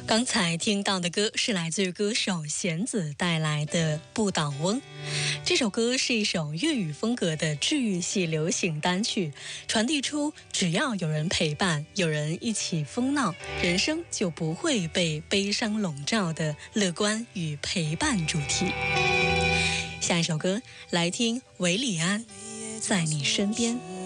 刚才听到的歌是来自于歌手弦子带来的《不倒翁》。这首歌是一首粤语风格的治愈系流行单曲，传递出只要有人陪伴，有人一起疯闹，人生就不会被悲伤笼罩的乐观与陪伴主题。下一首歌来听韦礼安，在你身边。